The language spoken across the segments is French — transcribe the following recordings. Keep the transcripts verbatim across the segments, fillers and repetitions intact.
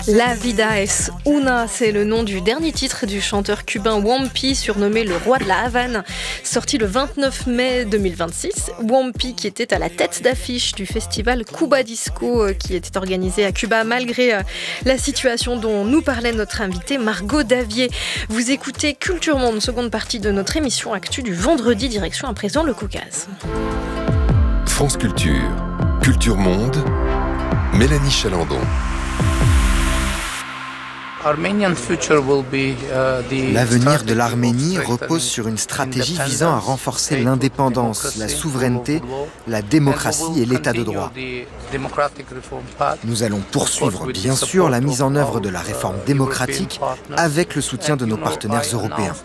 La vida es una, c'est le nom du dernier titre du chanteur cubain Wampi, surnommé le roi de la Havane, sorti le vingt-neuf mai deux mille vingt-six. Wampi qui était à la tête d'affiche du festival Cuba Disco qui était organisé à Cuba malgré la situation dont nous parlait notre invitée Margot Davier. Vous écoutez Culture Monde, seconde partie de notre émission Actu du vendredi, direction à présent le Caucase. France Culture, Culture Monde, Mélanie Chalandon. L'avenir de l'Arménie repose sur une stratégie visant à renforcer l'indépendance, la souveraineté, la démocratie et l'état de droit. Nous allons poursuivre, bien sûr, la mise en œuvre de la réforme démocratique avec le soutien de nos partenaires européens.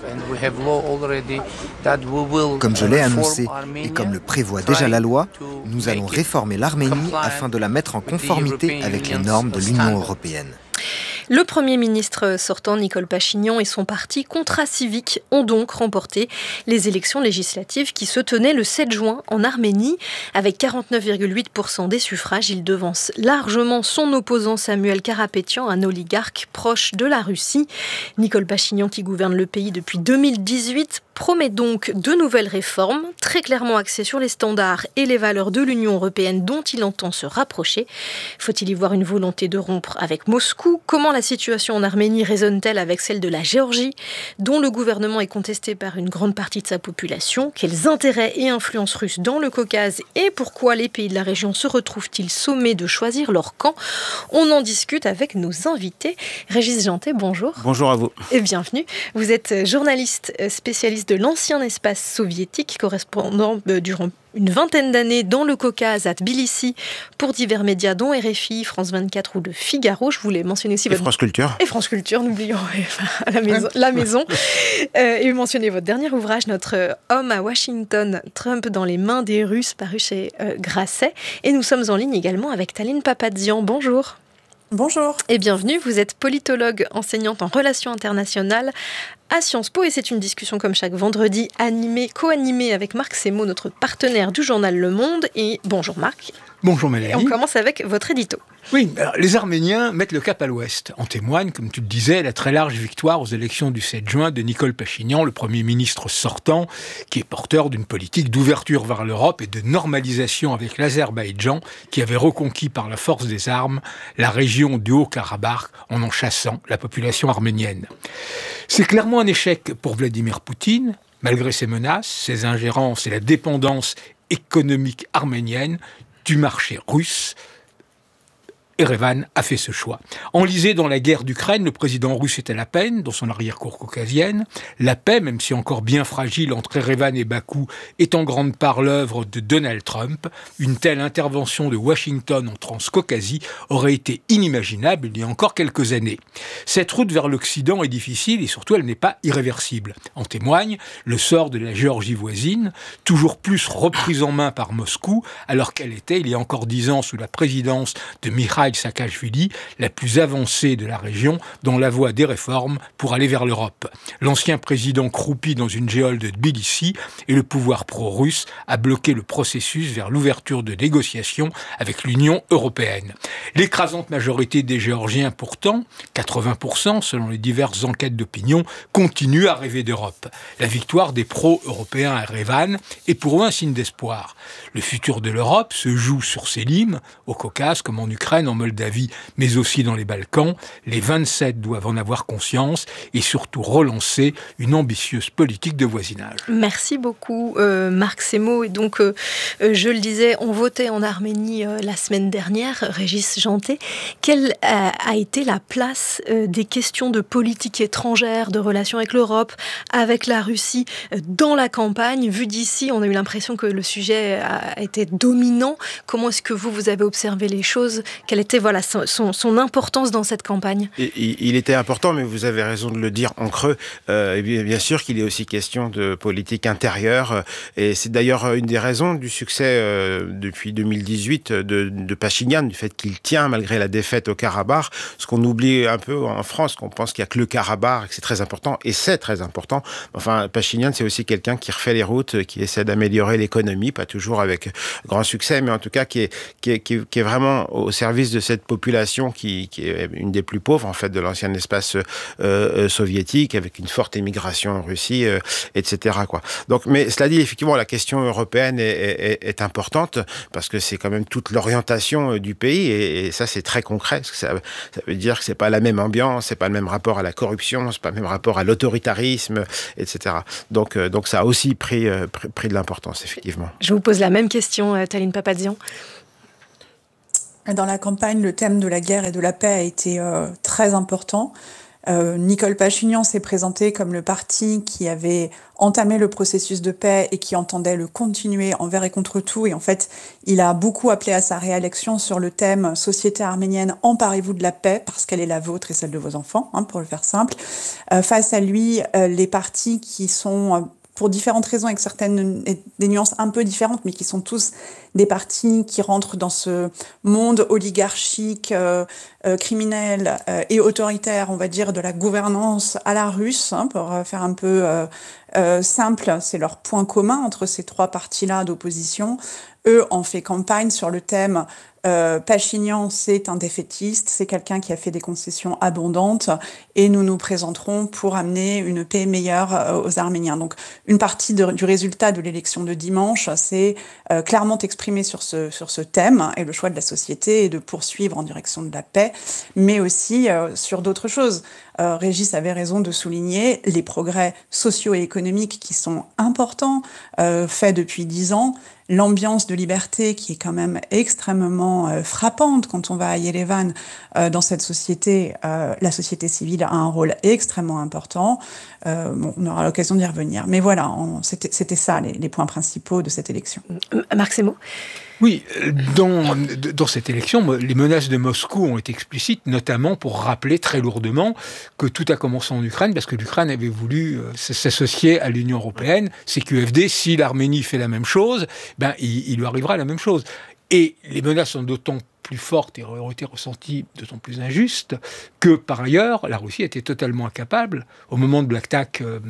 Comme je l'ai annoncé et comme le prévoit déjà la loi, nous allons réformer l'Arménie afin de la mettre en conformité avec les normes de l'Union européenne. Le Premier ministre sortant, Nicole Pachinian, et son parti Contrat Civique ont donc remporté les élections législatives qui se tenaient le sept juin en Arménie. Avec quarante-neuf virgule huit pour cent des suffrages, il devance largement son opposant Samuel Karapetyan, un oligarque proche de la Russie. Nicole Pachinian, qui gouverne le pays depuis deux mille dix-huit, promet donc de nouvelles réformes, très clairement axées sur les standards et les valeurs de l'Union européenne dont il entend se rapprocher. Faut-il y voir une volonté de rompre avec Moscou ? Comment la situation en Arménie résonne-t-elle avec celle de la Géorgie, dont le gouvernement est contesté par une grande partie de sa population ? Quels intérêts et influences russes dans le Caucase et pourquoi les pays de la région se retrouvent-ils sommés de choisir leur camp ? On en discute avec nos invités. Régis Janté, bonjour. Bonjour à vous. Et bienvenue. Vous êtes journaliste spécialiste de l'ancien espace soviétique, correspondant durant une vingtaine d'années dans le Caucase, à Tbilissi, pour divers médias, dont R F I, France vingt-quatre ou Le Figaro. Je voulais mentionner aussi... Et votre... France Culture. Et France Culture, n'oublions la maison. La maison. Euh, et mentionner votre dernier ouvrage, Notre homme à Washington, Trump dans les mains des Russes, paru chez euh, Grasset. Et nous sommes en ligne également avec Taline Papazian. Bonjour. Bonjour. Et bienvenue, vous êtes politologue, enseignante en relations internationales à Sciences Po, et c'est une discussion comme chaque vendredi, animée, co-animée avec Marc Semo, notre partenaire du journal Le Monde. Et bonjour Marc. Bonjour Mélanie. Et on commence avec votre édito. Oui, alors, les Arméniens mettent le cap à l'ouest. En témoigne, comme tu le disais, la très large victoire aux élections du sept juin de Nicole Pachinian, le Premier ministre sortant, qui est porteur d'une politique d'ouverture vers l'Europe et de normalisation avec l'Azerbaïdjan, qui avait reconquis par la force des armes la région du Haut-Karabakh en en chassant la population arménienne. C'est clairement un échec pour Vladimir Poutine, malgré ses menaces, ses ingérences et la dépendance économique arménienne du marché russe. Erevan a fait ce choix. Enlisé dans la guerre d'Ukraine, le président russe est à la peine dans son arrière-cour caucasienne. La paix, même si encore bien fragile entre Erevan et Bakou, est en grande part l'œuvre de Donald Trump. Une telle intervention de Washington en Transcaucasie aurait été inimaginable il y a encore quelques années. Cette route vers l'Occident est difficile et surtout elle n'est pas irréversible. En témoigne le sort de la Géorgie voisine, toujours plus reprise en main par Moscou, alors qu'elle était il y a encore dix ans sous la présidence de Mikhaïl Saakashvili, la plus avancée de la région, dans la voie des réformes pour aller vers l'Europe. L'ancien président croupit dans une géole de Tbilissi et le pouvoir pro-russe a bloqué le processus vers l'ouverture de négociations avec l'Union européenne. L'écrasante majorité des Géorgiens, pourtant, quatre-vingts pour cent selon les diverses enquêtes d'opinion, continuent à rêver d'Europe. La victoire des pro-européens à Erevan est pour eux un signe d'espoir. Le futur de l'Europe se joue sur ses limes, au Caucase comme en Ukraine, en Moldavie, mais aussi dans les Balkans. Les vingt-sept doivent en avoir conscience et surtout relancer une ambitieuse politique de voisinage. Merci beaucoup euh, Marc Semo. Et donc, euh, euh, je le disais, on votait en Arménie euh, la semaine dernière, Régis Janté. Quelle euh, a été la place euh, des questions de politique étrangère, de relations avec l'Europe, avec la Russie, euh, dans la campagne ? Vu d'ici, on a eu l'impression que le sujet a été dominant. Comment est-ce que vous, vous avez observé les choses ? Quelle était voilà, son, son, son importance dans cette campagne ? Et, il était important, mais vous avez raison de le dire en creux. Euh, et bien, bien sûr qu'il est aussi question de politique intérieure. Et c'est d'ailleurs une des raisons du succès euh, depuis deux mille dix-huit de, de Pachinian, du fait qu'il tient malgré la défaite au Karabakh. Ce qu'on oublie un peu en France, qu'on pense qu'il n'y a que le Karabakh, que c'est très important, et c'est très important. Enfin, Pachinian, c'est aussi quelqu'un qui refait les routes, qui essaie d'améliorer l'économie, pas toujours avec grand succès, mais en tout cas qui est, qui est, qui est, qui est vraiment au service de cette population qui, qui est une des plus pauvres en fait de l'ancien espace euh, euh, soviétique, avec une forte émigration en Russie, euh, et cetera quoi. Donc, mais cela dit, effectivement, la question européenne est, est, est importante parce que c'est quand même toute l'orientation du pays et, et ça c'est très concret. Parce que ça, ça veut dire que c'est pas la même ambiance, c'est pas le même rapport à la corruption, c'est pas le même rapport à l'autoritarisme, et cetera. Donc, euh, donc ça a aussi pris, euh, pris, pris de l'importance, effectivement. Je vous pose la même question, euh, Taline Papazian. Dans la campagne, le thème de la guerre et de la paix a été euh, très important. Euh, Nicole Pachinian s'est présenté comme le parti qui avait entamé le processus de paix et qui entendait le continuer envers et contre tout. Et en fait, il a beaucoup appelé à sa réélection sur le thème « Société arménienne, emparez-vous de la paix » parce qu'elle est la vôtre et celle de vos enfants, hein, pour le faire simple. Euh, face à lui, euh, les partis qui sont... Euh, pour différentes raisons, avec certaines des nuances un peu différentes, mais qui sont tous des partis qui rentrent dans ce monde oligarchique, euh, euh, criminel euh, et autoritaire, on va dire, de la gouvernance à la russe, hein, pour faire un peu euh, euh, simple. C'est leur point commun entre ces trois partis-là d'opposition. Eux ont fait campagne sur le thème euh, Pachinian, c'est un défaitiste, c'est quelqu'un qui a fait des concessions abondantes et nous nous présenterons pour amener une paix meilleure euh, aux Arméniens. Donc, une partie de, du résultat de l'élection de dimanche, c'est euh, clairement exprimé sur ce, sur ce thème et le choix de la société est de poursuivre en direction de la paix, mais aussi euh, sur d'autres choses. Euh, Régis avait raison de souligner les progrès sociaux et économiques qui sont importants, euh, faits depuis dix ans, l'ambiance de liberté qui est quand même extrêmement euh, frappante quand on va à Yerevan. Euh, dans cette société, euh, la société civile a un rôle extrêmement important. Euh, bon, on aura l'occasion d'y revenir. Mais voilà, on, c'était, c'était ça les, les points principaux de cette élection. Marc Semo. Oui, dans, dans cette élection, les menaces de Moscou ont été explicites, notamment pour rappeler très lourdement que tout a commencé en Ukraine, parce que l'Ukraine avait voulu euh, s'associer à l'Union européenne. C Q F D, si l'Arménie fait la même chose, ben, il, il lui arrivera la même chose. Et les menaces sont d'autant plus fortes et ont été ressenties d'autant plus injustes que, par ailleurs, la Russie était totalement incapable, au moment de l'attaque euh,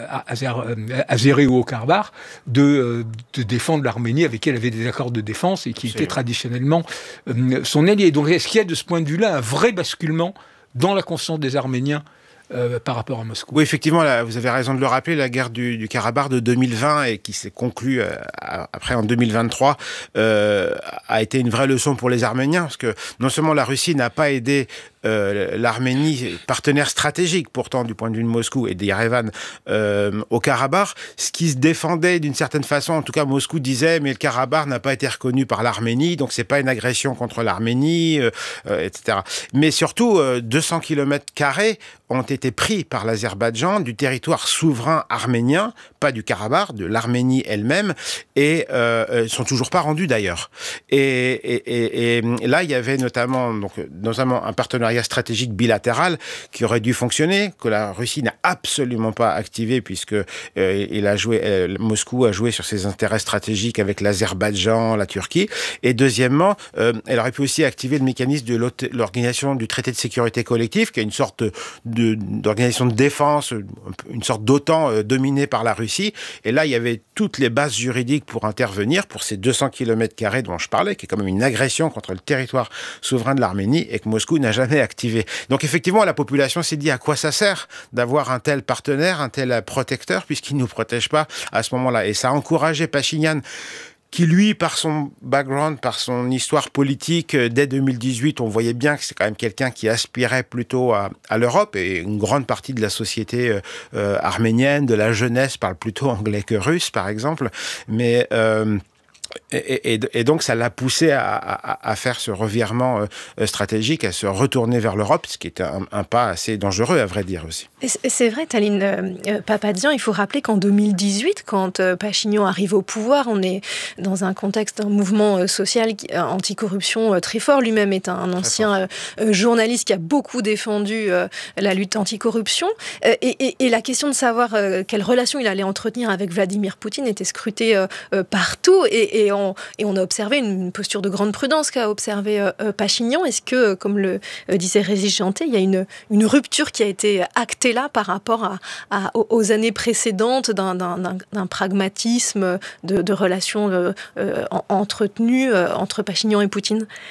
azérie ou au Karabakh, de, euh, de défendre l'Arménie avec qui elle avait des accords de défense et qui était traditionnellement euh, son allié. Donc, est-ce qu'il y a de ce point de vue-là un vrai basculement dans la conscience des Arméniens Euh, par rapport à Moscou? Oui, effectivement, là, vous avez raison de le rappeler, la guerre du, du Karabakh de deux mille vingt et qui s'est conclue euh, après en deux mille vingt-trois euh, a été une vraie leçon pour les Arméniens parce que non seulement la Russie n'a pas aidé Euh, l'Arménie, partenaire stratégique pourtant du point de vue de Moscou et d'Yerevan euh, au Karabakh, ce qui se défendait d'une certaine façon, en tout cas Moscou disait mais le Karabakh n'a pas été reconnu par l'Arménie, donc c'est pas une agression contre l'Arménie, euh, euh, et cetera. Mais surtout, euh, deux cents kilomètres carrés ont été pris par l'Azerbaïdjan du territoire souverain arménien, pas du Karabakh, de l'Arménie elle-même, et euh, sont toujours pas rendus d'ailleurs. Et, et, et, et là, il y avait notamment, donc, notamment un partenariat stratégique bilatéral qui aurait dû fonctionner, que la Russie n'a absolument pas activé puisque euh, il a joué, euh, Moscou a joué sur ses intérêts stratégiques avec l'Azerbaïdjan, la Turquie. Et deuxièmement, euh, elle aurait pu aussi activer le mécanisme de l'organisation du traité de sécurité collective, qui est une sorte de, d'organisation de défense, une sorte d'OTAN euh, dominée par la Russie. Et là, il y avait toutes les bases juridiques pour intervenir pour ces deux cents kilomètres carrés dont je parlais, qui est quand même une agression contre le territoire souverain de l'Arménie et que Moscou n'a jamais activé. Donc effectivement, la population s'est dit à quoi ça sert d'avoir un tel partenaire, un tel protecteur, puisqu'il ne nous protège pas à ce moment-là. Et ça a encouragé Pachinian, qui lui, par son background, par son histoire politique, dès deux mille dix-huit, on voyait bien que c'est quand même quelqu'un qui aspirait plutôt à, à l'Europe, et une grande partie de la société euh, arménienne, de la jeunesse, parle plutôt anglais que russe, par exemple. Mais... Euh, Et, et, et donc, ça l'a poussé à, à, à faire ce revirement euh, stratégique, à se retourner vers l'Europe, ce qui est un, un pas assez dangereux, à vrai dire aussi. C'est vrai, Taline euh, Papazian, il faut rappeler qu'en deux mille dix-huit, quand euh, Pachinian arrive au pouvoir, on est dans un contexte d'un mouvement euh, social qui, euh, anticorruption euh, très fort. Lui-même est un, un ancien euh, journaliste qui a beaucoup défendu euh, la lutte anticorruption. Euh, et, et, et la question de savoir euh, quelle relation il allait entretenir avec Vladimir Poutine était scrutée euh, euh, partout. Et, et Et on, et on a observé une posture de grande prudence qu'a observé euh, Pachinian. Est-ce que, comme le euh, disait Régis Janté, il y a une, une rupture qui a été actée là par rapport à, à, aux années précédentes d'un, d'un, d'un pragmatisme de, de relations euh, euh, entretenues euh, entre Pachinian et Poutine ?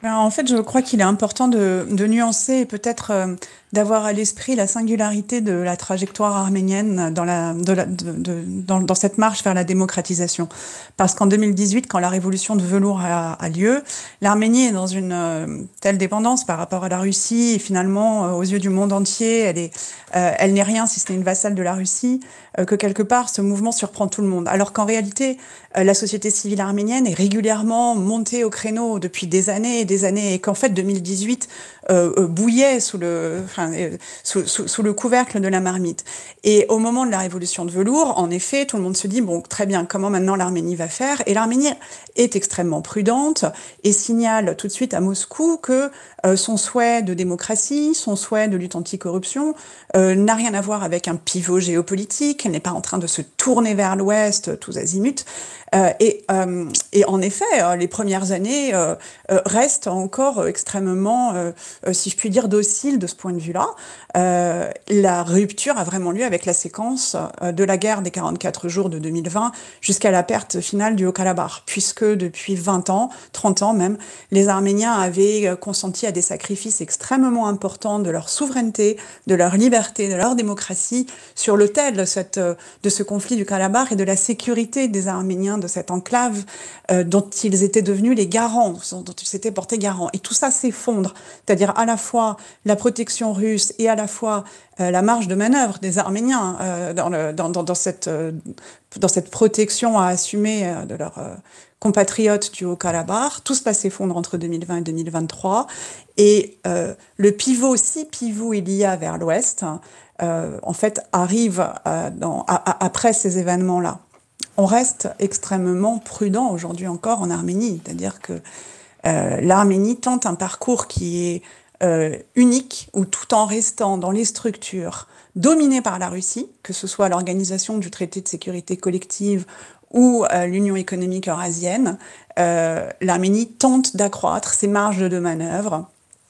En fait, je crois qu'il est important de, de nuancer et peut-être euh, d'avoir à l'esprit la singularité de la trajectoire arménienne dans, la, de la, de, de, dans, dans cette marche vers la démocratisation. Parce qu'en deux mille dix-huit, quand la révolution de velours a, a lieu, l'Arménie est dans une euh, telle dépendance par rapport à la Russie, et finalement, euh, aux yeux du monde entier, elle est, euh, elle n'est rien si ce n'est une vassale de la Russie, euh, que quelque part, ce mouvement surprend tout le monde. Alors qu'en réalité, euh, la société civile arménienne est régulièrement montée au créneau depuis des années et des années, et qu'en fait, deux mille dix-huit euh, euh, bouillait sous le, enfin, euh, sous, sous, sous le couvercle de la marmite. Et au moment de la révolution de velours, en effet, tout le monde se dit, bon, très bien, comment maintenant l'Arménie va faire ? Et l'Arménie est extrêmement prudente et signale tout de suite à Moscou que euh, son souhait de démocratie, son souhait de lutte anticorruption euh, n'a rien à voir avec un pivot géopolitique, elle n'est pas en train de se tourner vers l'Ouest, tous azimuts. Euh, et, euh, et en effet, euh, les premières années euh, euh, restent encore extrêmement, euh, euh, si je puis dire, dociles de ce point de vue-là. Euh, la rupture a vraiment lieu avec la séquence euh, de la guerre des quarante-quatre jours de deux mille vingt jusqu'à la perte finale du Haut-Karabakh, puisque depuis vingt ans, trente ans même, les Arméniens avaient euh, consenti à des sacrifices extrêmement importants de leur souveraineté, de leur liberté, de leur démocratie, sur l'autel de, cette, euh, de ce conflit du Karabakh et de la sécurité des Arméniens de cette enclave euh, dont ils étaient devenus les garants, dont ils s'étaient portés garants. Et tout ça s'effondre, c'est-à-dire à la fois la protection russe et à la fois euh, la marge de manœuvre des Arméniens euh, dans, le, dans, dans, dans, cette, euh, dans cette protection à assumer euh, de leurs euh, compatriotes du Haut-Karabakh. Tout cela s'effondre entre deux mille vingt et deux mille vingt-trois. Et euh, le pivot, si pivot il y a vers l'Ouest, euh, en fait, arrive euh, dans, à, à, après ces événements-là. On reste extrêmement prudent aujourd'hui encore en Arménie, c'est-à-dire que euh, l'Arménie tente un parcours qui est euh, unique, où tout en restant dans les structures dominées par la Russie, que ce soit l'organisation du traité de sécurité collective ou euh, l'Union économique eurasienne, euh, l'Arménie tente d'accroître ses marges de manœuvre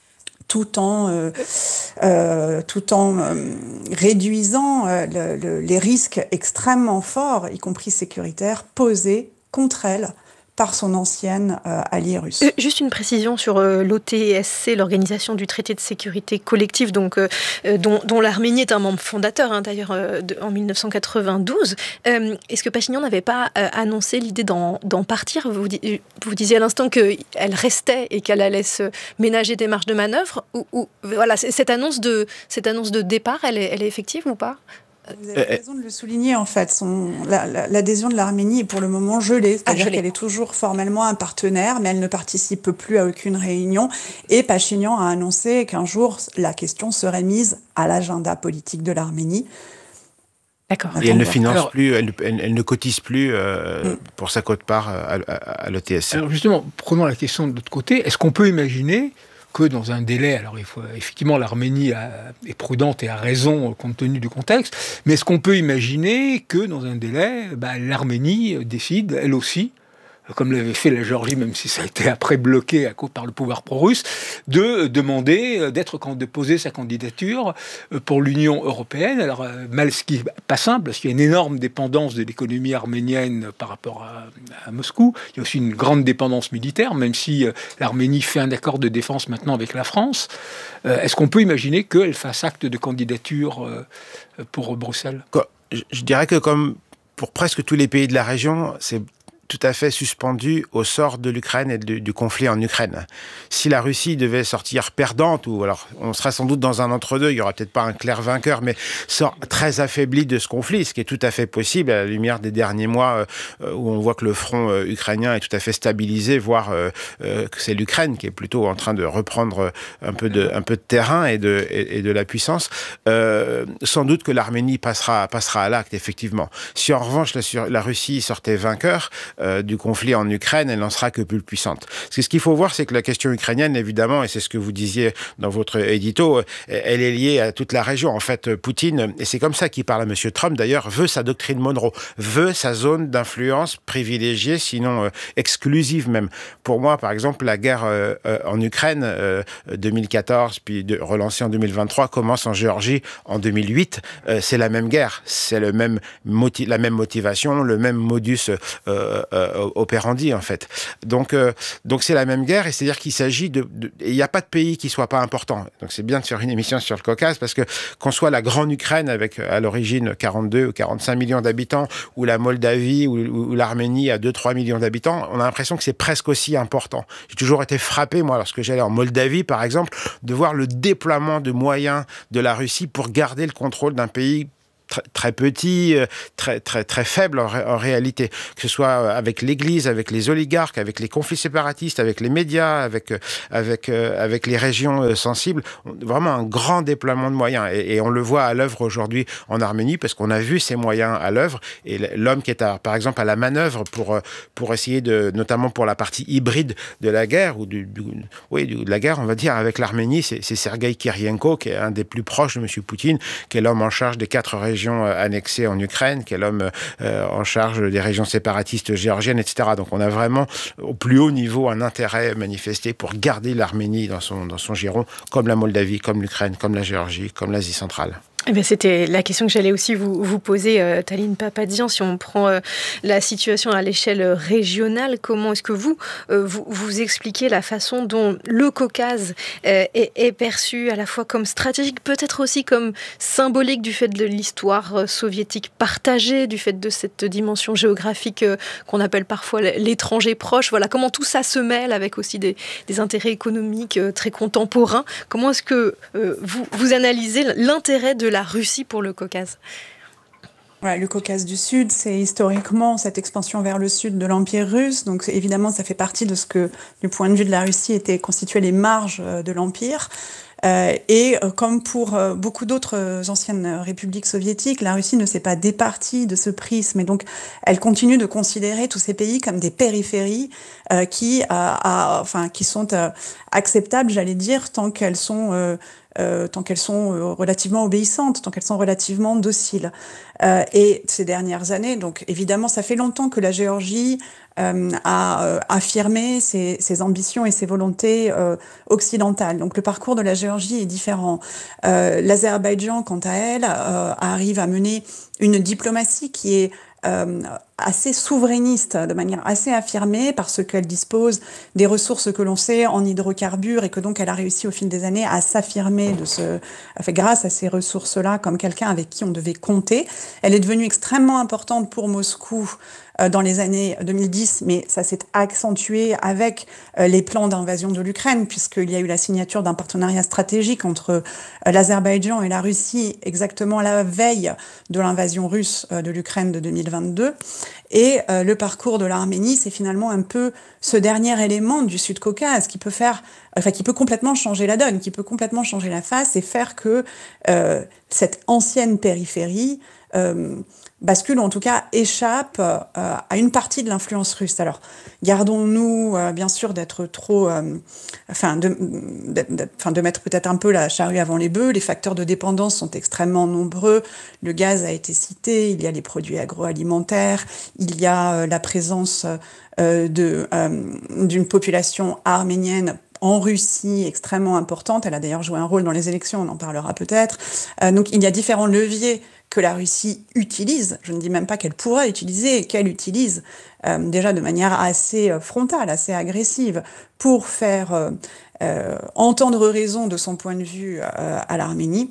tout en, euh, euh, tout en euh, réduisant euh, le, le, les risques extrêmement forts, y compris sécuritaires, posés contre elle par son ancienne euh, alliée russe. Euh, juste une précision sur euh, l'O T S C, l'Organisation du traité de sécurité collective, donc, euh, dont, dont l'Arménie est un membre fondateur, hein, d'ailleurs, euh, de, en dix-neuf cent quatre-vingt-douze. Euh, est-ce que Pachinian n'avait pas euh, annoncé l'idée d'en, d'en partir ? Vous, vous disiez à l'instant qu'elle restait et qu'elle allait se ménager des marges de manœuvre. Ou, ou, voilà, cette annonce de, cette annonce de départ, elle est, elle est effective ou pas ? Vous avez raison de le souligner, en fait. Son, la, la, l'adhésion de l'Arménie est pour le moment gelée, c'est-à-dire ah, gelée. qu'elle est toujours formellement un partenaire, mais elle ne participe plus à aucune réunion. Et Pachinian a annoncé qu'un jour, la question serait mise à l'agenda politique de l'Arménie. D'accord. Et elle ne finance alors, plus, elle, elle, elle ne cotise plus euh, mm. pour sa quote-part à, à, à l'O T S C. Alors justement, prenons la question de l'autre côté. Est-ce qu'on peut imaginer que dans un délai, alors il faut, effectivement l'Arménie a, est prudente et a raison compte tenu du contexte, mais est-ce qu'on peut imaginer que dans un délai, bah, l'Arménie décide, elle aussi, comme l'avait fait la Géorgie, même si ça a été après bloqué à cause par le pouvoir pro-russe, de demander d'être de poser sa candidature pour l'Union européenne. Alors mal, ce qui n'est pas simple, parce qu'il y a une énorme dépendance de l'économie arménienne par rapport à, à Moscou. Il y a aussi une grande dépendance militaire, même si l'Arménie fait un accord de défense maintenant avec la France. Est-ce qu'on peut imaginer qu'elle fasse acte de candidature pour Bruxelles ? Je dirais que comme pour presque tous les pays de la région, c'est tout à fait suspendu au sort de l'Ukraine et du, du conflit en Ukraine. Si la Russie devait sortir perdante, ou alors on serait sans doute dans un entre-deux, il n'y aura peut-être pas un clair vainqueur, mais sort très affaibli de ce conflit, ce qui est tout à fait possible à la lumière des derniers mois euh, où on voit que le front euh, ukrainien est tout à fait stabilisé, voire euh, euh, que c'est l'Ukraine qui est plutôt en train de reprendre un peu de, un peu de terrain et de, et, et de la puissance. Euh, sans doute que l'Arménie passera, passera à l'acte, effectivement. Si en revanche la, la Russie sortait vainqueur, Euh, du conflit en Ukraine, elle n'en sera que plus puissante. Parce que ce qu'il faut voir, c'est que la question ukrainienne, évidemment, et c'est ce que vous disiez dans votre édito, elle est liée à toute la région. En fait, Poutine, et c'est comme ça qu'il parle à M. Trump d'ailleurs, veut sa doctrine Monroe, veut sa zone d'influence privilégiée, sinon euh, exclusive même. Pour moi, par exemple, la guerre euh, euh, en Ukraine, euh, deux mille quatorze, puis de, relancée en deux mille vingt-trois, commence en Géorgie en deux mille huit. Euh, c'est la même guerre, c'est le même moti- la même motivation, le même modus euh, euh, opérandi, en fait. Donc, euh, donc c'est la même guerre, et c'est-à-dire qu'il s'agit de... de et il n'y a pas de pays qui soit pas important. Donc c'est bien de faire une émission sur le Caucase, parce que qu'on soit la grande Ukraine, avec à l'origine quarante-deux ou quarante-cinq millions d'habitants, ou la Moldavie, ou, ou l'Arménie à deux à trois millions d'habitants, on a l'impression que c'est presque aussi important. J'ai toujours été frappé, moi, lorsque j'allais en Moldavie, par exemple, de voir le déploiement de moyens de la Russie pour garder le contrôle d'un pays Très, très petit, très, très, très faible en, ré, en réalité, que ce soit avec l'Église, avec les oligarques, avec les conflits séparatistes, avec les médias, avec, avec, avec les régions sensibles. Vraiment un grand déploiement de moyens. Et, et on le voit à l'œuvre aujourd'hui en Arménie, parce qu'on a vu ces moyens à l'œuvre. Et l'homme qui est, à, par exemple, à la manœuvre pour, pour essayer de, notamment pour la partie hybride de la guerre, ou du, du, oui, de la guerre, on va dire, avec l'Arménie, c'est, c'est Sergueï Kirienko, qui est un des plus proches de M. Poutine, qui est l'homme en charge des quatre régions annexées en Ukraine, qui est l'homme euh, en charge des régions séparatistes géorgiennes, et cetera. Donc on a vraiment au plus haut niveau un intérêt manifesté pour garder l'Arménie dans son, dans son giron, comme la Moldavie, comme l'Ukraine, comme la Géorgie, comme l'Asie centrale. Eh bien, c'était la question que j'allais aussi vous, vous poser, euh, Taline Papadian. Si on prend euh, la situation à l'échelle régionale, comment est-ce que vous, euh, vous, vous expliquez la façon dont le Caucase euh, est, est perçu à la fois comme stratégique, peut-être aussi comme symbolique du fait de l'histoire euh, soviétique partagée, du fait de cette dimension géographique euh, qu'on appelle parfois l'étranger proche. Voilà, comment tout ça se mêle avec aussi des, des intérêts économiques euh, très contemporains. Comment est-ce que euh, vous, vous analysez l'intérêt de la Russie pour le Caucase? Ouais, le Caucase du Sud, c'est historiquement cette expansion vers le sud de l'Empire russe. Donc évidemment, ça fait partie de ce que, du point de vue de la Russie, étaient constituées les marges de l'Empire. Euh, et euh, comme pour euh, beaucoup d'autres euh, anciennes républiques soviétiques, la Russie ne s'est pas départie de ce prisme, et donc elle continue de considérer tous ces pays comme des périphéries euh, qui, euh, a, enfin, qui sont euh, acceptables, j'allais dire, tant qu'elles sont euh, Euh, tant qu'elles sont euh, relativement obéissantes, tant qu'elles sont relativement dociles. Euh, et ces dernières années, donc évidemment, ça fait longtemps que la Géorgie euh, a euh, affirmé ses, ses ambitions et ses volontés euh, occidentales. Donc le parcours de la Géorgie est différent. Euh, L'Azerbaïdjan, quant à elle, euh, arrive à mener une diplomatie qui est Euh, assez souverainiste, de manière assez affirmée, parce qu'elle dispose des ressources que l'on sait en hydrocarbures, et que donc elle a réussi au fil des années à s'affirmer de ce, enfin, grâce à ces ressources-là comme quelqu'un avec qui on devait compter. Elle est devenue extrêmement importante pour Moscou euh, dans les années deux mille dix, mais ça s'est accentué avec euh, les plans d'invasion de l'Ukraine, puisqu'il y a eu la signature d'un partenariat stratégique entre euh, l'Azerbaïdjan et la Russie exactement la veille de l'invasion russe euh, de l'Ukraine de deux mille vingt-deux. Et euh, le parcours de l'Arménie, c'est finalement un peu ce dernier élément du Sud-Caucase qui peut faire, enfin qui peut complètement changer la donne, qui peut complètement changer la face et faire que euh, cette ancienne périphérie euh, bascule, ou en tout cas échappe euh, à une partie de l'influence russe. Alors, gardons-nous euh, bien sûr d'être trop, euh, enfin, de, de, de, enfin, de mettre peut-être un peu la charrue avant les bœufs. Les facteurs de dépendance sont extrêmement nombreux. Le gaz a été cité, il y a les produits agroalimentaires, il y a euh, la présence euh, de, euh, d'une population arménienne en Russie extrêmement importante. Elle a d'ailleurs joué un rôle dans les élections, on en parlera peut-être. Euh, donc il y a différents leviers que la Russie utilise, je ne dis même pas qu'elle pourrait utiliser, qu'elle utilise euh, déjà de manière assez frontale, assez agressive, pour faire euh, euh, entendre raison de son point de vue euh, à l'Arménie.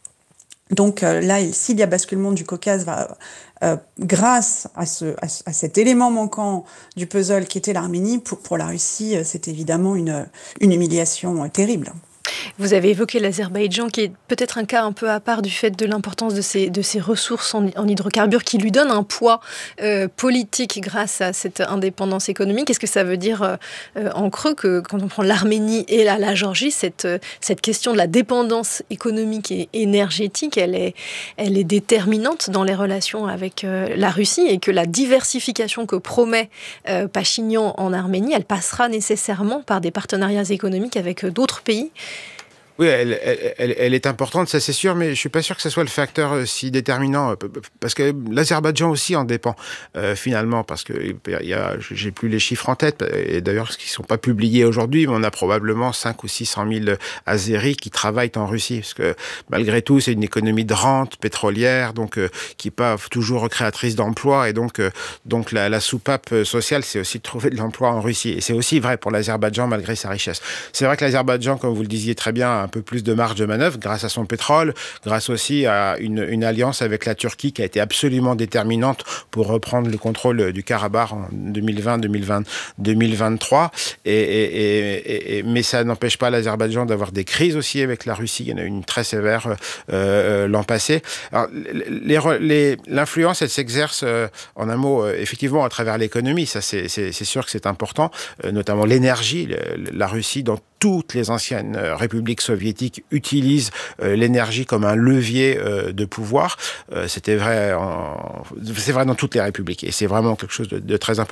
Donc euh, là, s'il y a basculement du Caucase, va, euh, grâce à, ce, à, à cet élément manquant du puzzle qui était l'Arménie, pour, pour la Russie, c'est évidemment une, une humiliation terrible. Vous avez évoqué l'Azerbaïdjan, qui est peut-être un cas un peu à part du fait de l'importance de ses, de ses ressources en, en hydrocarbures, qui lui donne un poids euh, politique grâce à cette indépendance économique. Est-ce que ça veut dire euh, en creux que quand on prend l'Arménie et la, la Géorgie, cette, cette question de la dépendance économique et énergétique, elle est, elle est déterminante dans les relations avec euh, la Russie, et que la diversification que promet euh, Pachinian en Arménie, elle passera nécessairement par des partenariats économiques avec euh, d'autres pays? Oui, elle, elle, elle est importante, ça c'est sûr, mais je suis pas sûr que ce soit le facteur si déterminant, parce que l'Azerbaïdjan aussi en dépend euh, finalement, parce que il y a, j'ai plus les chiffres en tête, et d'ailleurs qui sont pas publiés aujourd'hui, mais on a probablement cinq ou six cent mille Azéris qui travaillent en Russie, parce que malgré tout c'est une économie de rente pétrolière, donc euh, qui est pas toujours créatrice d'emplois, et donc euh, donc la, la soupape sociale, c'est aussi de trouver de l'emploi en Russie, et c'est aussi vrai pour l'Azerbaïdjan malgré sa richesse. C'est vrai que l'Azerbaïdjan, comme vous le disiez très bien, a un peu plus de marge de manœuvre grâce à son pétrole, grâce aussi à une, une alliance avec la Turquie qui a été absolument déterminante pour reprendre le contrôle du Karabakh en deux mille vingt, deux mille vingt, deux mille vingt-trois. Et, et, et, et, mais ça n'empêche pas l'Azerbaïdjan d'avoir des crises aussi avec la Russie. Il y en a eu une très sévère euh, l'an passé. Alors, les, les, l'influence, elle s'exerce, euh, en un mot, euh, effectivement, à travers l'économie. Ça, c'est, c'est, c'est sûr que c'est important, euh, notamment l'énergie. Le, la Russie, dans toutes les anciennes républiques soviétiques utilisent euh, l'énergie comme un levier euh, de pouvoir. Euh, c'était vrai, en... c'est vrai dans toutes les républiques, et c'est vraiment quelque chose de, de très important.